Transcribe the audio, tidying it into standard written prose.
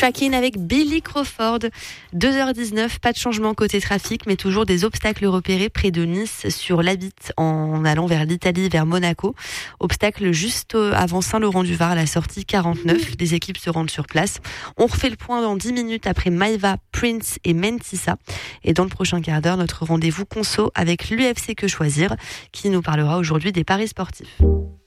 Tracking avec Billy Crawford. 2h19, pas de changement côté trafic, mais toujours des obstacles repérés près de Nice sur l'Abitte en allant vers l'Italie, vers Monaco. Obstacle juste avant Saint-Laurent-du-Var à la sortie 49. Les équipes se rendent sur place. On refait le point dans 10 minutes après Maïva, Prince et Mentissa. Et dans le prochain quart d'heure, notre rendez-vous conso avec l'UFC Que Choisir qui nous parlera aujourd'hui des paris sportifs.